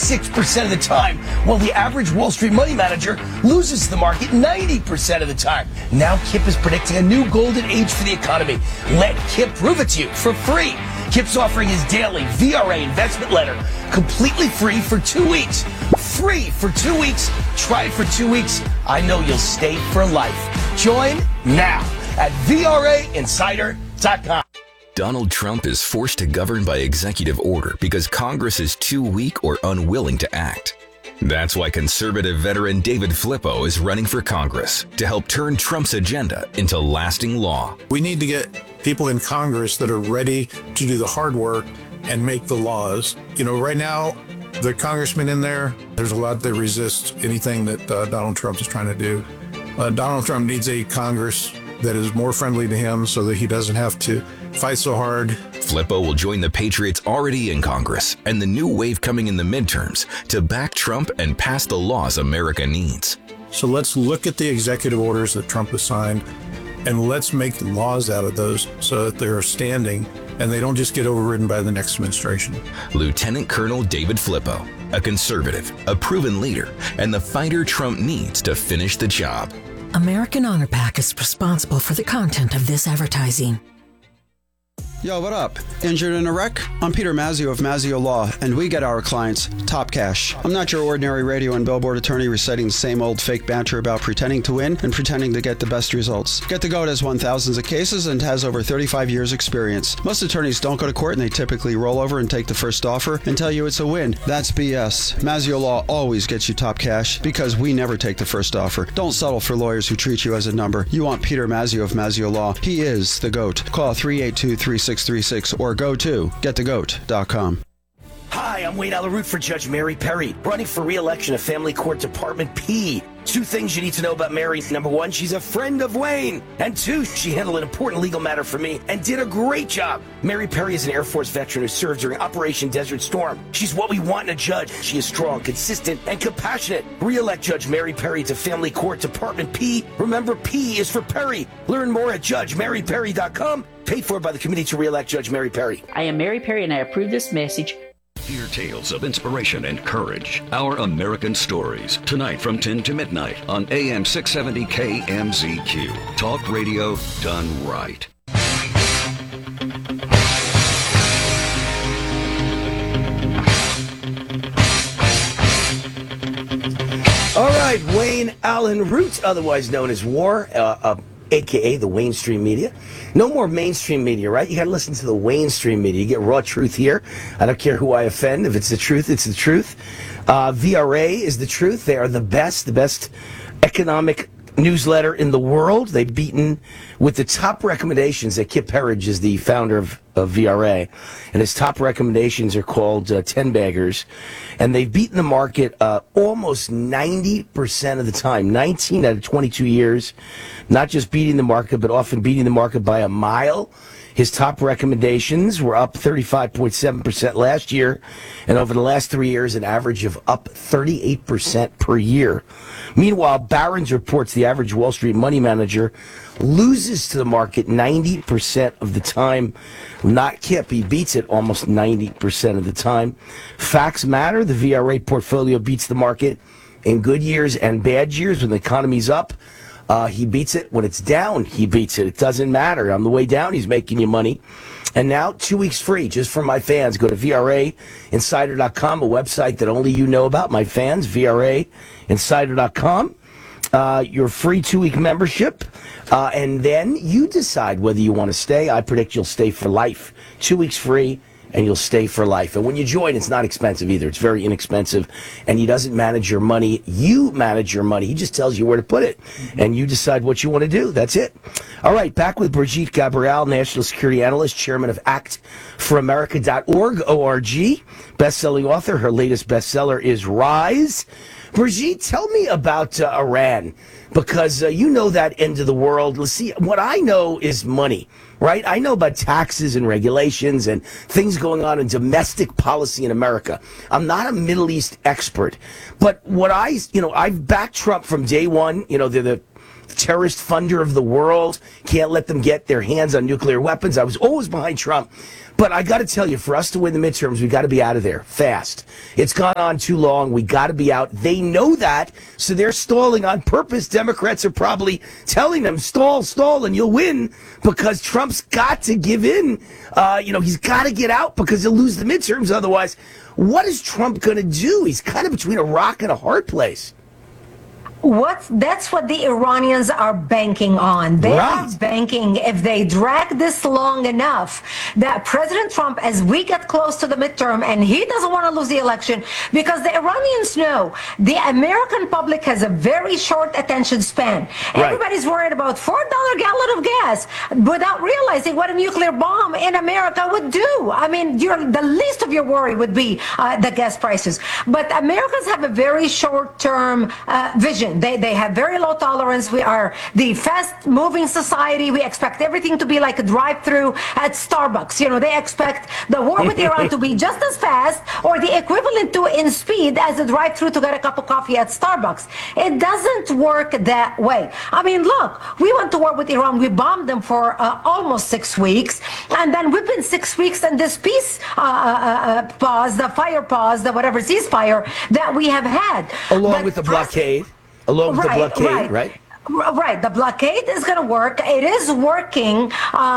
86% of the time, while the average Wall Street money manager loses the market 90% of the time. Now Kip is predicting a new golden age for the economy. Let Kip prove it to you for free. Kip's offering his daily VRA investment letter completely free for 2 weeks. Free for 2 weeks. Try it for 2 weeks. I know you'll stay for life. Join now at VRAinsider.com. Donald Trump is forced to govern by executive order because Congress is too weak or unwilling to act. That's why conservative veteran David Flippo is running for Congress to help turn Trump's agenda into lasting law. We need to get people in Congress that are ready to do the hard work and make the laws. You know, right now, the congressmen in there's a lot that resist anything that Donald Trump is trying to do. Donald Trump needs a Congress that is more friendly to him so that he doesn't have to fight so hard. Flippo will join the Patriots already in Congress and the new wave coming in the midterms to back Trump and pass the laws America needs. So let's look at the executive orders that Trump has signed and let's make laws out of those so that they're standing and they don't just get overridden by the next administration. Lieutenant Colonel David Flippo, a conservative, a proven leader, and the fighter Trump needs to finish the job. American Honor Pack is responsible for the content of this advertising. Yo, what up? Injured in a wreck? I'm Peter Mazzio of Mazzio Law, and we get our clients top cash. I'm not your ordinary radio and billboard attorney reciting the same old fake banter about pretending to win and pretending to get the best results. Get the Goat has won thousands of cases and has over 35 years experience. Most attorneys don't go to court and they typically roll over and take the first offer and tell you it's a win. That's BS. Mazzio Law always gets you top cash because we never take the first offer. Don't settle for lawyers who treat you as a number. You want Peter Mazzio of Mazzio Law. He is the Goat. Call 382-3636 or go to getthegoat.com. Hi, I'm Wayne Allyn for Judge Mary Perry, running for re-election at Family Court Department P. 2 things you need to know about Mary. Number 1, she's a friend of Wayne. And 2, she handled an important legal matter for me and did a great job. Mary Perry is an Air Force veteran who served during Operation Desert Storm. She's what we want in a judge. She is strong, consistent, and compassionate. Re-elect Judge Mary Perry to Family Court Department P. Remember, P is for Perry. Learn more at JudgeMaryPerry.com. Paid for by the Committee to Re-elect Judge Mary Perry. I am Mary Perry, and I approve this message. Hear tales of inspiration and courage. Our American Stories. Tonight from 10 to midnight on AM 670 KMZQ. Talk radio done right. All right, Wayne Allyn Root, otherwise known as War, a.k.a. the Wainstream Media. No more mainstream media, right? You got to listen to the Wainstream Media. You get raw truth here. I don't care who I offend. If it's the truth, it's the truth. VRA is the truth. They are the best economic newsletter in the world. They've beaten with the top recommendations that Kip Herridge is the founder of VRA, and his top recommendations are called 10 Baggers, and they've beaten the market almost 90% of the time, 19 out of 22 years, not just beating the market, but often beating the market by a mile. His top recommendations were up 35.7% last year, and over the last 3 years, an average of up 38% per year. Meanwhile, Barron's reports the average Wall Street money manager loses to the market 90% of the time. Not Kip, he beats it almost 90% of the time. Facts matter. The VRA portfolio beats the market in good years and bad years. When the economy's up, he beats it. When it's down, he beats it. It doesn't matter. On the way down, he's making you money. And now, 2 weeks free, just for my fans. Go to VRAinsider.com, a website that only you know about, my fans, VRAinsider.com. Your free 2-week membership. And then you decide whether you want to stay. I predict you'll stay for life. 2 weeks free, and you'll stay for life. And when you join, it's not expensive either. It's very inexpensive. And he doesn't manage your money. You manage your money. He just tells you where to put it. And you decide what you want to do. That's it. All right, back with Brigitte Gabriel, National Security Analyst, Chairman of ActForAmerica.org, O-R-G, best-selling author. Her latest bestseller is Rise. Brigitte, tell me about Iran, because you know that end of the world. Let's see, what I know is money, right? I know about taxes and regulations and things going on in domestic policy in America. I'm not a Middle East expert, but what I've backed Trump from day one. You know, they're terrorist funder of the world. Can't let them get their hands on nuclear weapons. I was always behind Trump. But I got to tell you, for us to win the midterms, we got to be out of there fast. It's gone on too long. We got to be out. They know that, so they're stalling on purpose. Democrats are probably telling them, stall, and you'll win, because Trump's got to give in. He's got to get out because he'll lose the midterms otherwise. What is Trump going to do? He's kind of between a rock and a hard place. That's what the Iranians are banking on. They are banking, if they drag this long enough, that President Trump, as we get close to the midterm, and he doesn't want to lose the election, because the Iranians know the American public has a very short attention span. Right. Everybody's worried about $4 gallon of gas without realizing what a nuclear bomb in America would do. I mean, the least of your worry would be the gas prices. But Americans have a very short-term vision. They have very low tolerance. We are the fast-moving society. We expect everything to be like a drive-through at Starbucks. They expect the war with Iran to be just as fast or the equivalent to in speed as a drive-through to get a cup of coffee at Starbucks. It doesn't work that way. I mean, look, we went to war with Iran. We bombed them for almost 6 weeks. And then within 6 weeks, and this peace pause, the fire pause, the whatever ceasefire that we have had. Along with the blockade. Along with the blockade, right? Right. The blockade is going to work. It is working.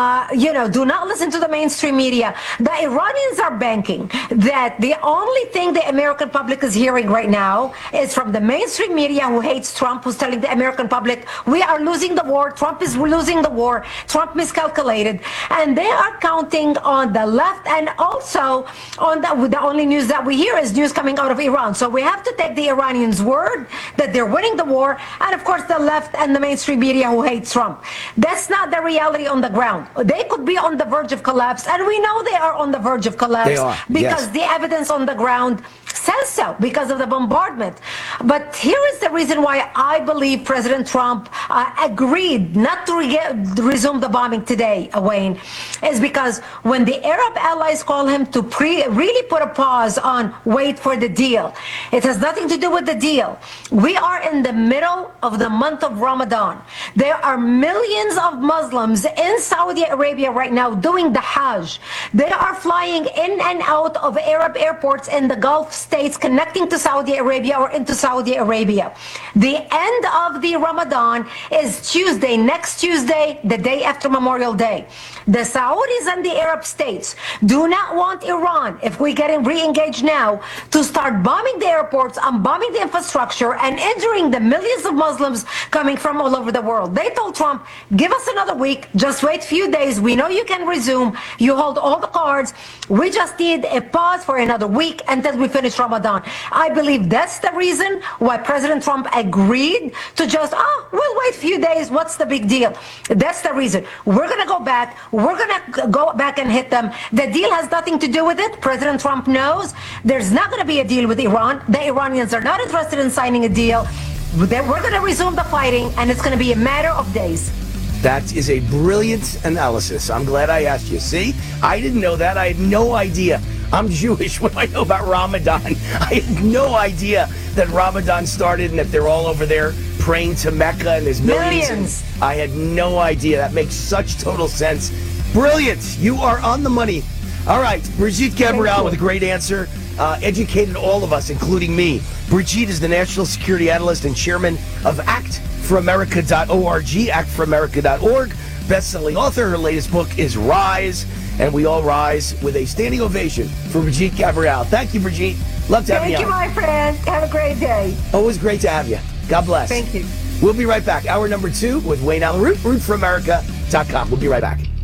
Do not listen to the mainstream media. The Iranians are banking that the only thing the American public is hearing right now is from the mainstream media, who hates Trump, who's telling the American public, we are losing the war. Trump is losing the war. Trump miscalculated. And they are counting on the left, and also on the only news that we hear is news coming out of Iran. So we have to take the Iranians' word that they're winning the war. And of course, the left and the mainstream media who hate Trump. That's not the reality on the ground. They could be on the verge of collapse, and we know they are on the verge of collapse. They are, because the evidence on the ground says so, because of the bombardment. But here is the reason why I believe President Trump agreed not to resume the bombing today, Wayne, is because when the Arab allies call him to really put a pause on wait for the deal, it has nothing to do with the deal. We are in the middle of the month of Ramadan. There are millions of Muslims in Saudi Arabia right now doing the Hajj. They are flying in and out of Arab airports in the Gulf states connecting to Saudi Arabia or into Saudi Arabia. The end of the Ramadan is Tuesday, next Tuesday, the day after Memorial Day. The Saudis and the Arab states do not want Iran, if we get re-engaged now, to start bombing the airports and bombing the infrastructure and injuring the millions of Muslims coming from all over the world. They told Trump, give us another week, just wait a few days. We know you can resume. You hold all the cards. We just need a pause for another week until we finish Ramadan. I believe that's the reason why President Trump agreed to just, we'll wait a few days. What's the big deal? That's the reason. We're going to go back. We're going to go back and hit them. The deal has nothing to do with it. President Trump knows there's not going to be a deal with Iran. The Iranians are not interested in signing a deal. We're going to resume the fighting, and it's going to be a matter of days. That is a brilliant analysis. I'm glad I asked you. See, I didn't know that. I had no idea. I'm Jewish. What do I know about Ramadan? I had no idea that Ramadan started and that they're all over there praying to Mecca and there's millions. I had no idea. That makes such total sense. Brilliant. You are on the money. All right. Brigitte Gabriel with a great answer. Educated all of us, including me. Brigitte is the national security analyst and chairman of actforamerica.org, actforamerica.org. Best-selling author. Her latest book is Rise, and we all rise with a standing ovation for Brigitte Gabriel. Thank you, Brigitte. Love to have you on. Thank you, my friend. Have a great day. Always great to have you. God bless. Thank you. We'll be right back. Hour number 2 with Wayne Allen Root, rootforamerica.com. We'll be right back.